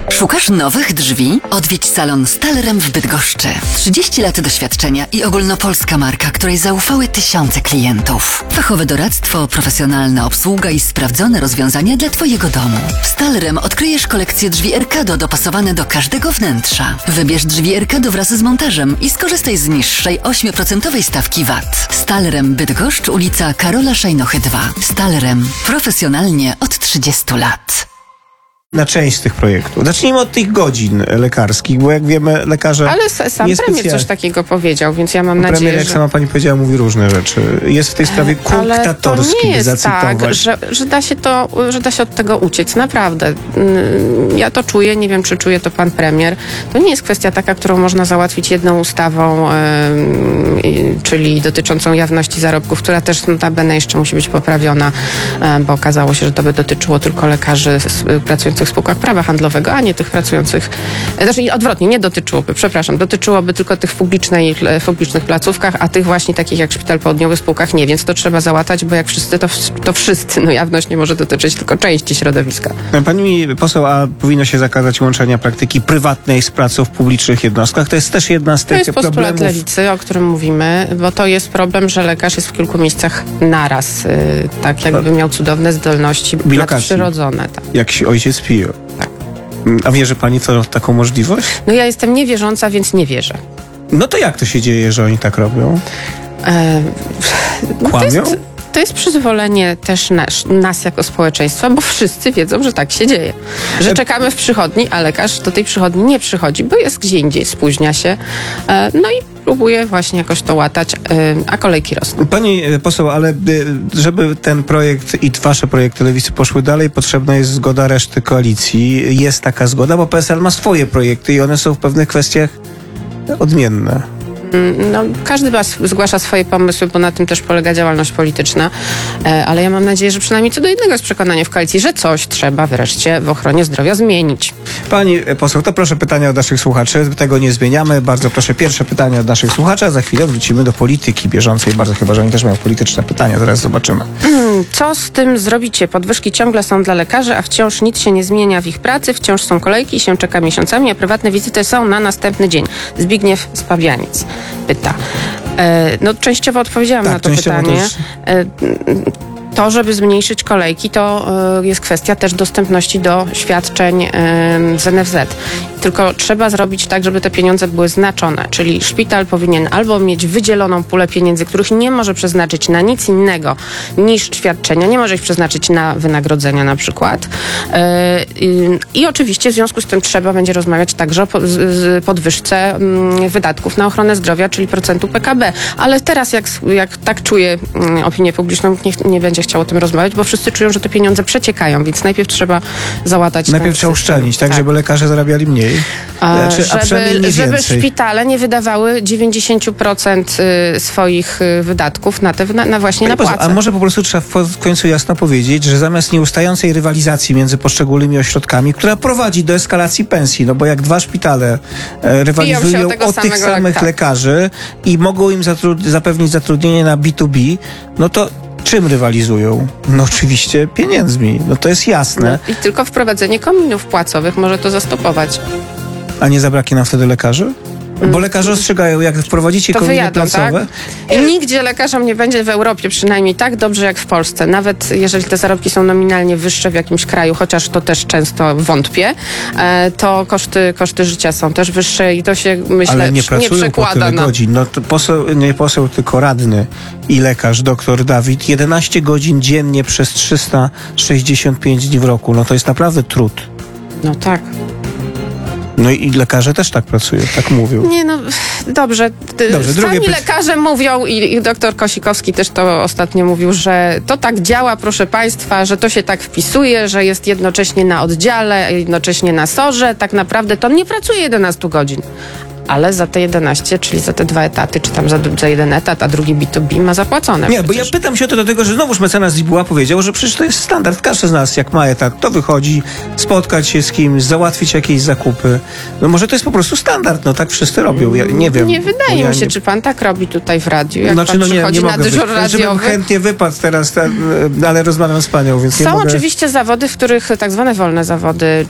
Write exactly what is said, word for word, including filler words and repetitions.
Szukasz nowych drzwi? Odwiedź salon Stalrem w Bydgoszczy. trzydzieści lat doświadczenia i ogólnopolska marka, której zaufały tysiące klientów. Fachowe doradztwo, profesjonalna obsługa i sprawdzone rozwiązania dla Twojego domu. W Stalrem odkryjesz kolekcję drzwi Erkado dopasowane do każdego wnętrza. Wybierz drzwi Erkado wraz z montażem i skorzystaj z niższej osiem procent stawki V A T. Stalrem Bydgoszcz, ulica Karola Szajnochy dwa. Stalrem. Profesjonalnie od trzydziestu lat. Na część z tych projektów. Zacznijmy od tych godzin lekarskich, bo jak wiemy, lekarze... Ale sam premier coś takiego powiedział, więc ja mam premier, nadzieję, jak że... sama pani powiedziała, mówi różne rzeczy. Jest w tej sprawie kunktatorski, ale to nie jest by zacytować. tak, że, że, da się to, że da się od tego uciec. Naprawdę. Ja to czuję, nie wiem, czy czuje to pan premier. To nie jest kwestia taka, którą można załatwić jedną ustawą, yy, czyli dotyczącą jawności zarobków, która też notabene jeszcze musi być poprawiona, yy, bo okazało się, że to by dotyczyło tylko lekarzy pracujących w spółkach prawa handlowego, a nie tych pracujących, znaczy odwrotnie, nie dotyczyłoby, przepraszam, dotyczyłoby tylko tych w, publicznej, w publicznych placówkach, a tych właśnie takich jak Szpital Południowy w spółkach nie, więc to trzeba załatać, bo jak wszyscy, to, to wszyscy, no jawność nie może dotyczyć tylko części środowiska. Pani poseł, a powinno się zakazać łączenia praktyki prywatnej z pracą w publicznych jednostkach? To jest też jedna z tych problemów. To jest postulat problemów. Lewicy, o którym mówimy, bo to jest problem, że lekarz jest w kilku miejscach naraz, yy, tak jakby miał cudowne zdolności nadprzyrodzone. Tak. Jak ojciec Pio. Tak. A wierzy pani w to, taką możliwość? No ja jestem niewierząca, więc nie wierzę. No to jak to się dzieje, że oni tak robią? E, Kłamią? To jest, to jest przyzwolenie też nas, nas jako społeczeństwa, bo wszyscy wiedzą, że tak się dzieje. Że czekamy w przychodni, a lekarz do tej przychodni nie przychodzi, bo jest gdzie indziej, spóźnia się. E, no i próbuje właśnie jakoś to łatać, a kolejki rosną. Pani poseł, ale żeby ten projekt i wasze projekty Lewicy poszły dalej, potrzebna jest zgoda reszty koalicji. Jest taka zgoda, bo P S L ma swoje projekty i one są w pewnych kwestiach odmienne. No, każdy was zgłasza swoje pomysły, bo na tym też polega działalność polityczna, ale ja mam nadzieję, że przynajmniej co do jednego jest przekonanie w koalicji, że coś trzeba wreszcie w ochronie zdrowia zmienić. Pani poseł, to proszę pytania od naszych słuchaczy. Tego nie zmieniamy. Bardzo proszę pierwsze pytanie od naszych słuchaczy, a za chwilę wrócimy do polityki bieżącej. Bardzo chyba, że oni też mają polityczne pytania. Zaraz zobaczymy. Co z tym zrobicie? Podwyżki ciągle są dla lekarzy, a wciąż nic się nie zmienia w ich pracy. Wciąż są kolejki i się czeka miesiącami, a prywatne wizyty są na następny dzień. Zbigniew z Pabianic pyta. E, no częściowo odpowiedziałam tak, na to pytanie. To, już... e, to, żeby zmniejszyć kolejki, to y, jest kwestia też dostępności do świadczeń y, z N F Z. Tylko trzeba zrobić tak, żeby te pieniądze były znaczone, czyli szpital powinien albo mieć wydzieloną pulę pieniędzy, których nie może przeznaczyć na nic innego niż świadczenia, nie może ich przeznaczyć na wynagrodzenia na przykład. Y, y, I oczywiście w związku z tym trzeba będzie rozmawiać także o po, z, podwyżce y, wydatków na ochronę zdrowia, czyli procentu P K B. Ale teraz jak, jak tak czuję y, opinię publiczną, nie, nie będzie chciał o tym rozmawiać, bo wszyscy czują, że te pieniądze przeciekają, więc najpierw trzeba załatać... Najpierw trzeba uszczelnić, tak, tak, żeby lekarze zarabiali mniej. A, znaczy, a żeby, nie żeby szpitale nie wydawały dziewięćdziesiąt procent swoich wydatków na te, na, na właśnie na płace. A może po prostu trzeba w końcu jasno powiedzieć, że zamiast nieustającej rywalizacji między poszczególnymi ośrodkami, która prowadzi do eskalacji pensji, no bo jak dwa szpitale e, rywalizują o, o tych samych tak. lekarzy i mogą im zatru- zapewnić zatrudnienie na B dwa B, no to czym rywalizują? No oczywiście pieniędzmi. No to jest jasne. No, i tylko wprowadzenie kominów płacowych może to zastopować. A nie zabraknie nam wtedy lekarzy? Bo lekarze ostrzegają, jak wprowadzicie kominy wyjadą, płacowe. Tak? I nigdzie lekarzom nie będzie w Europie przynajmniej tak dobrze jak w Polsce. Nawet jeżeli te zarobki są nominalnie wyższe w jakimś kraju, chociaż to też często wątpię, to koszty, koszty życia są też wyższe i to się, myślę, Ale nie, nie pracują przekłada po tyle na... godzin. No to poseł, nie poseł, tylko radny i lekarz, doktor Dawid, jedenaście godzin dziennie przez trzysta sześćdziesiąt pięć dni w roku. No to jest naprawdę trud. No tak. No i lekarze też tak pracują, tak mówią. Nie no, dobrze. dobrze Sami pyt... lekarze mówią i, i doktor Kosikowski też to ostatnio mówił, że to tak działa, proszę państwa, że to się tak wpisuje, że jest jednocześnie na oddziale, jednocześnie na sorze. Tak naprawdę to nie pracuje jedenaście godzin. Ale za te jedenaście, czyli za te dwa etaty, czy tam za, za jeden etat, a drugi B dwa B ma zapłacone. Nie, przecież. bo ja pytam się o to dlatego, że znowuż mecenas Zibuła powiedział, że przecież to jest standard. Każdy z nas, jak ma etat, to wychodzi, spotkać się z kimś, załatwić jakieś zakupy. No może to jest po prostu standard, no tak wszyscy robią. Ja nie wiem. Nie wydaje ja mi się, nie... czy pan tak robi tutaj w radiu, jak znaczy, pan no nie, przychodzi nie na dyżur wy... radiowy. Żebym chętnie wypadł teraz, ale rozmawiam z panią, więc Są nie mogę... oczywiście zawody, w których tak zwane wolne zawody,